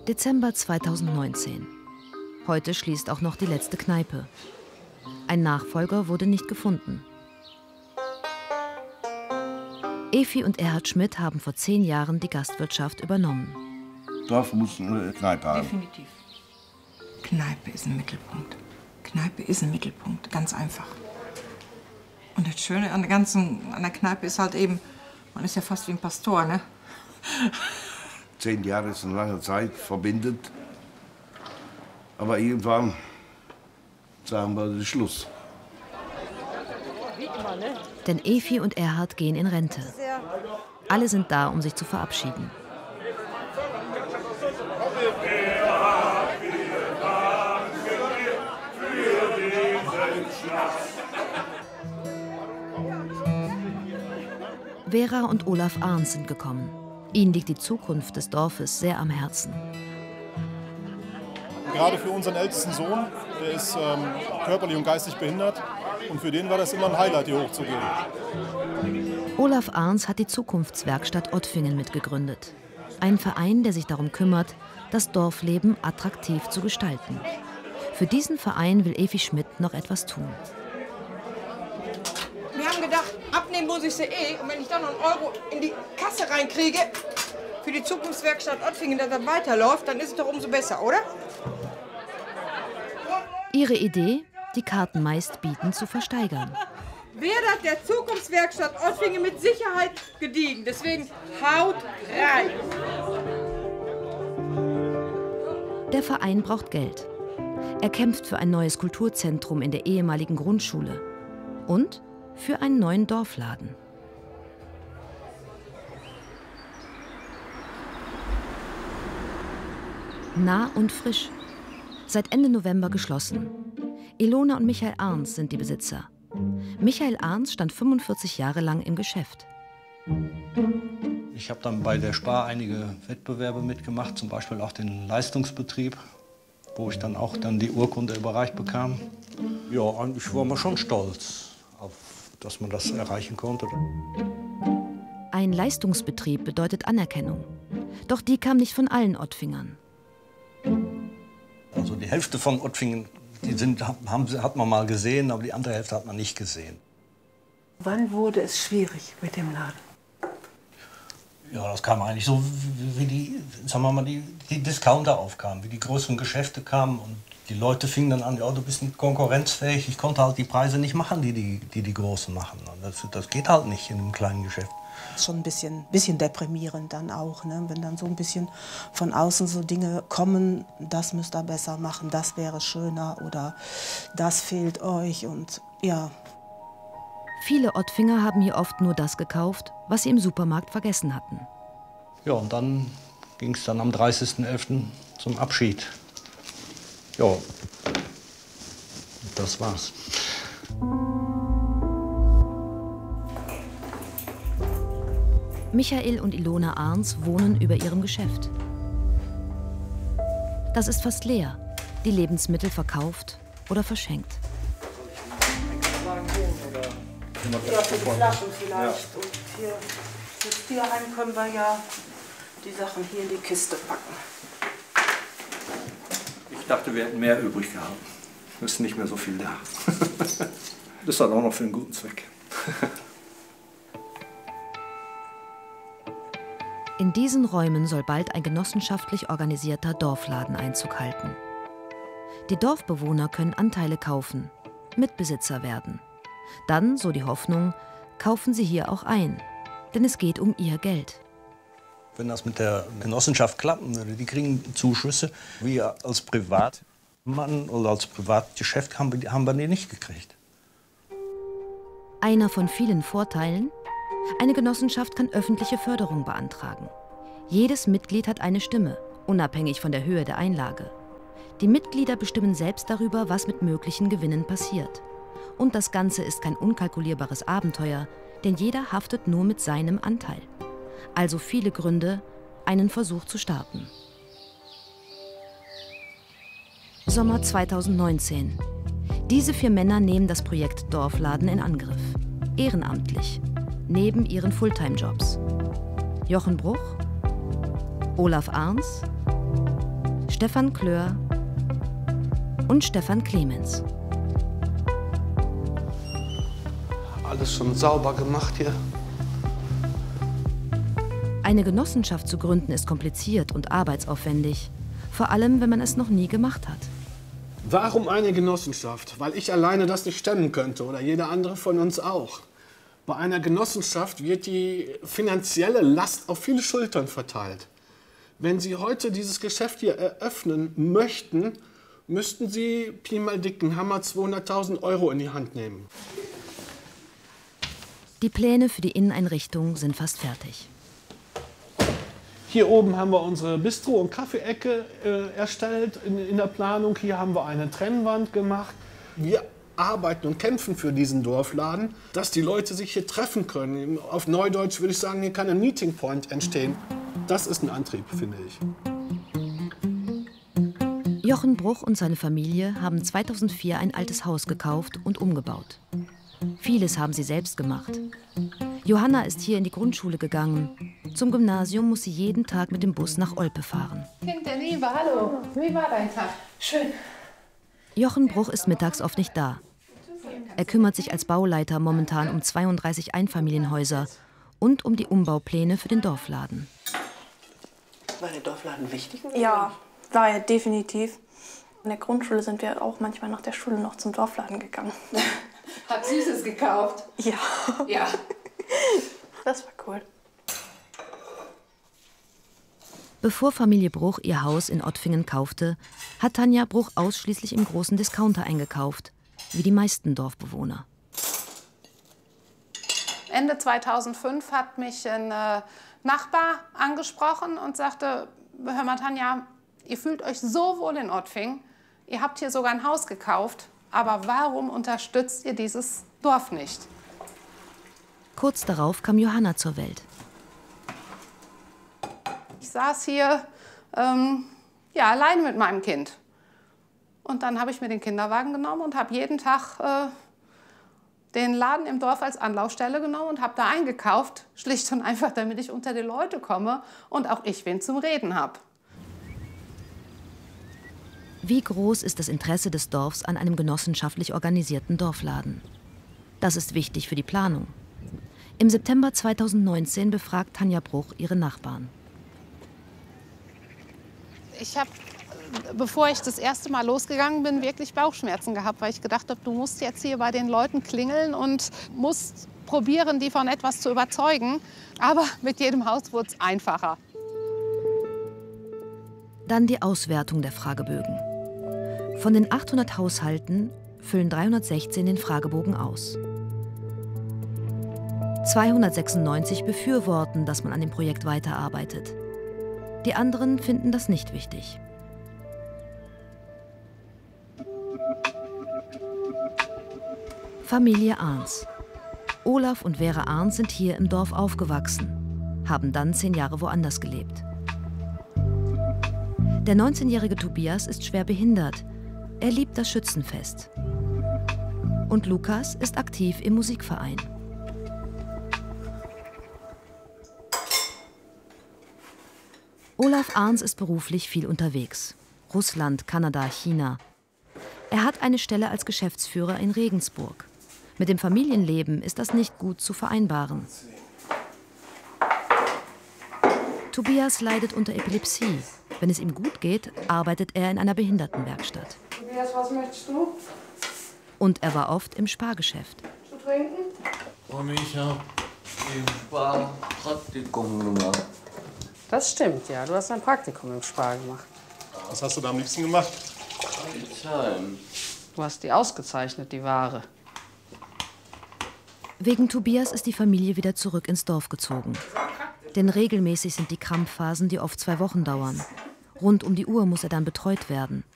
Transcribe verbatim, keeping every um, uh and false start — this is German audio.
Dezember zweitausendneunzehn. Heute schließt auch noch die letzte Kneipe. Ein Nachfolger wurde nicht gefunden. Evi und Erhard Schmidt haben vor zehn Jahren die Gastwirtschaft übernommen. Dorf muss eine Kneipe haben. Definitiv. Kneipe ist ein Mittelpunkt. Kneipe ist ein Mittelpunkt, ganz einfach. Und das Schöne an der ganzen, an der Kneipe ist halt eben, man ist ja fast wie ein Pastor, ne? Zehn Jahre ist eine lange Zeit, verbindet. Aber irgendwann sagen wir, das ist Schluss. Denn Evi und Erhard gehen in Rente. Alle sind da, um sich zu verabschieden. Vera und Olaf Arns sind gekommen. Ihnen liegt die Zukunft des Dorfes sehr am Herzen. Gerade für unseren ältesten Sohn, der ist ähm, körperlich und geistig behindert. Und für den war das immer ein Highlight, hier hochzugehen. Olaf Arns hat die Zukunftswerkstatt Ottfingen mitgegründet. Ein Verein, der sich darum kümmert, das Dorfleben attraktiv zu gestalten. Für diesen Verein will Evi Schmidt noch etwas tun. Wir haben gedacht, abnehmen muss ich sie eh. Und wenn ich dann noch einen Euro in die Kasse reinkriege, für die Zukunftswerkstatt Ottfingen, dass das weiterläuft, dann ist es doch umso besser, oder? Ihre Idee, die Karten meist bieten, zu versteigern. Wäre das der Zukunftswerkstatt Ottfingen mit Sicherheit gediegen. Deswegen haut rein. Der Verein braucht Geld. Er kämpft für ein neues Kulturzentrum in der ehemaligen Grundschule und für einen neuen Dorfladen. Nah und frisch. Seit Ende November geschlossen. Ilona und Michael Arns sind die Besitzer. Michael Arns stand fünfundvierzig Jahre lang im Geschäft. Ich habe dann bei der Spar einige Wettbewerbe mitgemacht, zum Beispiel auch den Leistungsbetrieb, wo ich dann auch dann die Urkunde überreicht bekam. Ja, und ich war mir schon stolz, auf, dass man das erreichen konnte. Ein Leistungsbetrieb bedeutet Anerkennung. Doch die kam nicht von allen Ottfingern. Also die Hälfte von Ottfingen, die sind, haben, hat man mal gesehen, aber die andere Hälfte hat man nicht gesehen. Wann wurde es schwierig mit dem Laden? Ja, das kam eigentlich so, wie die, sagen wir mal, die, die Discounter aufkamen, wie die größeren Geschäfte kamen. Und die Leute fingen dann an, ja, du bist nicht konkurrenzfähig. Ich konnte halt die Preise nicht machen, die die, die, die Großen machen. Und das, das geht halt nicht in einem kleinen Geschäft. Schon ein bisschen, bisschen deprimierend dann auch, ne? Wenn dann so ein bisschen von außen so Dinge kommen, das müsst ihr besser machen, das wäre schöner oder das fehlt euch und ja. Viele Ottfinger haben hier oft nur das gekauft, was sie im Supermarkt vergessen hatten. Ja, und dann ging es dann am dreißigsten elften zum Abschied. Ja, das war's. Michael und Ilona Arns wohnen über ihrem Geschäft. Das ist fast leer. Die Lebensmittel verkauft oder verschenkt. Ja, für die Flaschen vielleicht. Ja. Und hier fürs Tierheim können wir ja die Sachen hier in die Kiste packen. Ich dachte, wir hätten mehr übrig gehabt. Es ist nicht mehr so viel da. Das ist dann auch noch für einen guten Zweck. In diesen Räumen soll bald ein genossenschaftlich organisierter Dorfladen Einzug halten. Die Dorfbewohner können Anteile kaufen, Mitbesitzer werden. Dann, so die Hoffnung, kaufen sie hier auch ein, denn es geht um ihr Geld. Wenn das mit der Genossenschaft klappen würde, die kriegen Zuschüsse. Wir als Privatmann oder als Privatgeschäft haben wir, haben wir die nicht gekriegt. Einer von vielen Vorteilen: Eine Genossenschaft kann öffentliche Förderung beantragen. Jedes Mitglied hat eine Stimme, unabhängig von der Höhe der Einlage. Die Mitglieder bestimmen selbst darüber, was mit möglichen Gewinnen passiert. Und das Ganze ist kein unkalkulierbares Abenteuer, denn jeder haftet nur mit seinem Anteil. Also viele Gründe, einen Versuch zu starten. Sommer zweitausendneunzehn. Diese vier Männer nehmen das Projekt Dorfladen in Angriff. Ehrenamtlich. Neben ihren Fulltime-Jobs. Jochen Bruch, Olaf Arns, Stefan Klör und Stefan Clemens. Alles schon sauber gemacht hier. Eine Genossenschaft zu gründen ist kompliziert und arbeitsaufwendig. Vor allem, wenn man es noch nie gemacht hat. Warum eine Genossenschaft? Weil ich alleine das nicht stemmen könnte oder jeder andere von uns auch. Bei einer Genossenschaft wird die finanzielle Last auf viele Schultern verteilt. Wenn Sie heute dieses Geschäft hier eröffnen möchten, müssten Sie Pi mal dicken Hammer zweihunderttausend Euro in die Hand nehmen. Die Pläne für die Inneneinrichtung sind fast fertig. Hier oben haben wir unsere Bistro- und Kaffeeecke äh, erstellt in, in der Planung. Hier haben wir eine Trennwand gemacht. Wir arbeiten und kämpfen für diesen Dorfladen, dass die Leute sich hier treffen können. Auf Neudeutsch würde ich sagen, hier kann ein Meeting Point entstehen. Das ist ein Antrieb, finde ich. Jochen Bruch und seine Familie haben zweitausendvier ein altes Haus gekauft und umgebaut. Vieles haben sie selbst gemacht. Johanna ist hier in die Grundschule gegangen. Zum Gymnasium muss sie jeden Tag mit dem Bus nach Olpe fahren. Kind der Liebe, hallo. Wie war dein Tag? Schön. Jochen Bruch ist mittags oft nicht da. Er kümmert sich als Bauleiter momentan um zweiunddreißig Einfamilienhäuser und um die Umbaupläne für den Dorfladen. War der Dorfladen wichtig? Ja, war er definitiv. In der Grundschule sind wir auch manchmal nach der Schule noch zum Dorfladen gegangen. Hat Süßes gekauft? Ja. Ja. Das war cool. Bevor Familie Bruch ihr Haus in Ottfingen kaufte, hat Tanja Bruch ausschließlich im großen Discounter eingekauft, wie die meisten Dorfbewohner. Ende zweitausendfünf hat mich ein äh, Nachbar angesprochen und sagte, hör mal Tanja, ihr fühlt euch so wohl in Ottfingen, ihr habt hier sogar ein Haus gekauft, aber warum unterstützt ihr dieses Dorf nicht? Kurz darauf kam Johanna zur Welt. Ich saß hier ähm, ja, allein mit meinem Kind. Und dann habe ich mir den Kinderwagen genommen und habe jeden Tag äh, den Laden im Dorf als Anlaufstelle genommen und habe da eingekauft, schlicht und einfach, damit ich unter die Leute komme und auch ich wen zum Reden habe. Wie groß ist das Interesse des Dorfs an einem genossenschaftlich organisierten Dorfladen? Das ist wichtig für die Planung. Im September zweitausendneunzehn befragt Tanja Bruch ihre Nachbarn. Ich habe, bevor ich das erste Mal losgegangen bin, wirklich Bauchschmerzen gehabt, weil ich gedacht habe, du musst jetzt hier bei den Leuten klingeln und musst probieren, die von etwas zu überzeugen. Aber mit jedem Haus wurde es einfacher. Dann die Auswertung der Fragebögen. Von den achthundert Haushalten füllen dreihundertsechzehn den Fragebogen aus. zweihundertsechsundneunzig befürworten, dass man an dem Projekt weiterarbeitet. Die anderen finden das nicht wichtig. Familie Arns. Olaf und Vera Arns sind hier im Dorf aufgewachsen, haben dann zehn Jahre woanders gelebt. Der neunzehnjährige Tobias ist schwer behindert. Er liebt das Schützenfest. Und Lukas ist aktiv im Musikverein. Olaf Arns ist beruflich viel unterwegs. Russland, Kanada, China. Er hat eine Stelle als Geschäftsführer in Regensburg. Mit dem Familienleben ist das nicht gut zu vereinbaren. Tobias leidet unter Epilepsie. Wenn es ihm gut geht, arbeitet er in einer Behindertenwerkstatt. Tobias, was möchtest du? Und er war oft im Spargeschäft. Zu trinken? Und ich habe im Sparpraktikum gemacht. Das stimmt, ja. Du hast ein Praktikum im Spar gemacht. Was hast du da am liebsten gemacht? Zahlen. Du hast die ausgezeichnet, die Ware. Wegen Tobias ist die Familie wieder zurück ins Dorf gezogen. Denn regelmäßig sind die Krampfphasen, die oft zwei Wochen dauern. Rund um die Uhr muss er dann betreut werden.